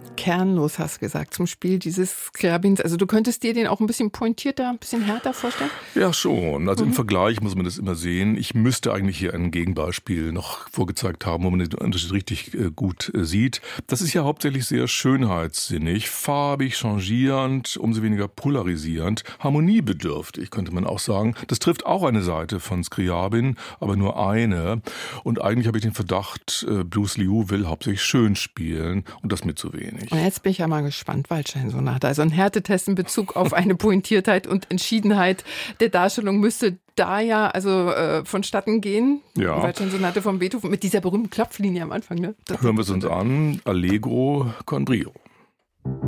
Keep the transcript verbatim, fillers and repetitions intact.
kernlos, hast du gesagt, zum Spiel dieses Skriabins. Also du könntest dir den auch ein bisschen pointierter, ein bisschen härter vorstellen? Ja, schon. Also mhm. im Vergleich muss man das immer sehen. Ich müsste eigentlich hier ein Gegenbeispiel noch vorgezeigt haben, wo man den Unterschied richtig äh, gut äh, sieht. Das ist ja hauptsächlich sehr schönheitssinnig, farbig, changierend, umso weniger polarisierend, harmoniebedürftig, könnte man auch sagen. Das trifft auch eine Seite von Scriabin, aber nur eine. Und eigentlich habe ich den Verdacht, äh, Bruce Liu will hauptsächlich schön spielen und das mit zu wenig. Und jetzt bin ich ja mal gespannt, Waldstein-Sonate. Also ein Härtetest in Bezug auf eine Pointiertheit und Entschiedenheit der Darstellung müsste da ja also äh, vonstatten gehen. Ja. Waldstein-Sonate von Beethoven mit dieser berühmten Klopflinie am Anfang. Ne? Hören wir es uns an. Allegro con brio.